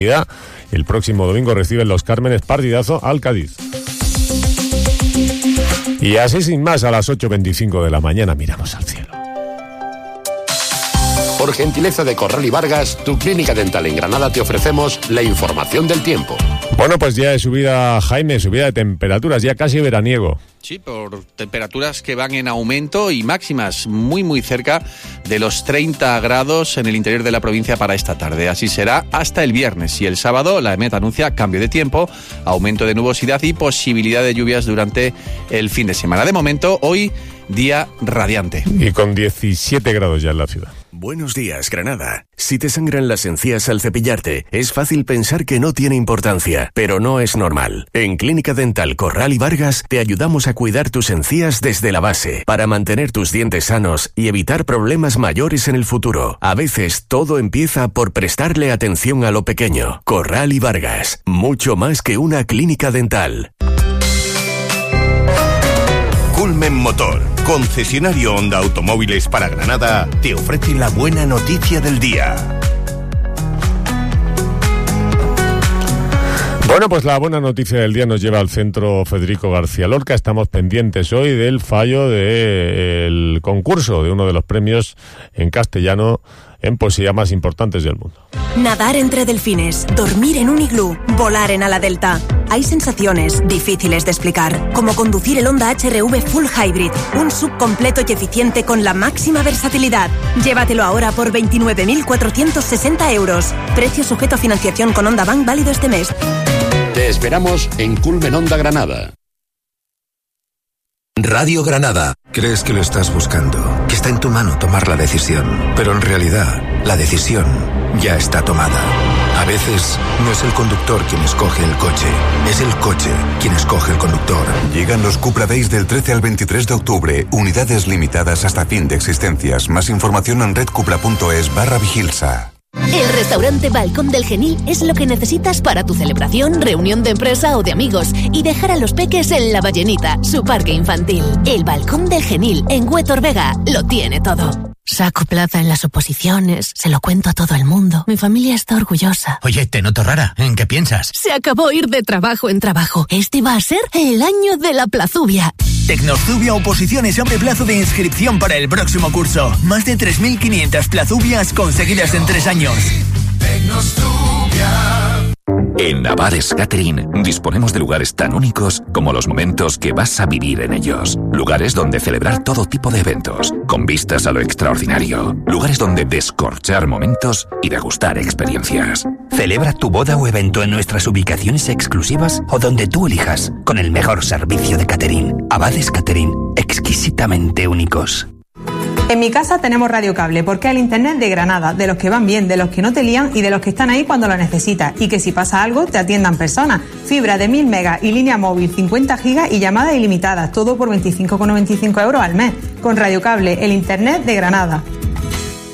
El próximo domingo reciben los Cármenes partidazo al Cádiz. Y así sin más, a las 8:25 de la mañana miramos al cielo. Por gentileza de Corral y Vargas, tu clínica dental en Granada, te ofrecemos la información del tiempo. Bueno, pues ya es subida, Jaime, subida de temperaturas, ya casi veraniego. Sí, por temperaturas que van en aumento y máximas muy cerca de los 30 grados en el interior de la provincia para esta tarde. Así será hasta el viernes, y el sábado la EMET anuncia cambio de tiempo, aumento de nubosidad y posibilidad de lluvias durante el fin de semana. De momento, hoy día radiante. Y con 17 grados ya en la ciudad. Buenos días, Granada. Si te sangran las encías al cepillarte, es fácil pensar que no tiene importancia, pero no es normal. En Clínica Dental Corral y Vargas te ayudamos a cuidar tus encías desde la base, para mantener tus dientes sanos y evitar problemas mayores en el futuro. A veces todo empieza por prestarle atención a lo pequeño. Corral y Vargas, mucho más que una clínica dental. Culmen Motor, concesionario Honda Automóviles para Granada, te ofrece la buena noticia del día. Bueno, pues la buena noticia del día nos lleva al Centro Federico García Lorca. Estamos pendientes hoy del fallo del concurso de uno de los premios en castellano en poesía más importantes del mundo. Nadar entre delfines, dormir en un iglú, volar en ala delta. Hay sensaciones difíciles de explicar, como conducir el Honda HR-V Full Hybrid, un SUV completo y eficiente con la máxima versatilidad. Llévatelo ahora por 29.460 euros. Precio sujeto a financiación con Honda Bank válido este mes. Te esperamos en Culmen Honda Granada. Radio Granada. Crees que lo estás buscando, que está en tu mano tomar la decisión, pero en realidad la decisión ya está tomada. A veces no es el conductor quien escoge el coche, es el coche quien escoge el conductor. Llegan los Cupra Days del 13 al 23 de octubre, unidades limitadas hasta fin de existencias. Más información en redcupra.es/Vigilsa. El restaurante Balcón del Genil es lo que necesitas para tu celebración, reunión de empresa o de amigos, y dejar a los peques en La Ballenita, su parque infantil. El Balcón del Genil, en Huétor Vega, lo tiene todo. Saco plaza en las oposiciones, se lo cuento a todo el mundo. Mi familia está orgullosa. Oye, te noto rara. ¿En qué piensas? Se acabó ir de trabajo en trabajo. Este va a ser el año de la plazubia. Tecnozubia Oposiciones abre plazo de inscripción para el próximo curso. Más de 3.500 plazubias conseguidas en 3 años. En Navares Catering disponemos de lugares tan únicos como los momentos que vas a vivir en ellos. Lugares donde celebrar todo tipo de eventos, con vistas a lo extraordinario. Lugares donde descorchar momentos y degustar experiencias. Celebra tu boda o evento en nuestras ubicaciones exclusivas o donde tú elijas, con el mejor servicio de catering. Abades Catering, exquisitamente únicos. En mi casa tenemos radiocable, porque es el internet de Granada, de los que van bien, de los que no te lían y de los que están ahí cuando lo necesitas, y que si pasa algo te atiendan personas. Fibra de 1000 megas y línea móvil 50 gigas y llamadas ilimitadas, todo por 25,95 euros al mes. Con radiocable, el internet de Granada.